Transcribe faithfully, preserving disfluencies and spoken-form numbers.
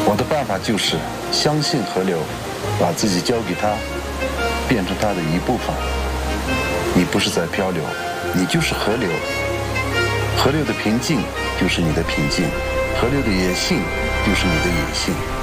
我的办法就是相信河流，把自己交给它，变成它的一部分。你不是在漂流，你就是河流。河流的平静就是你的平静，河流的野性就是你的野性。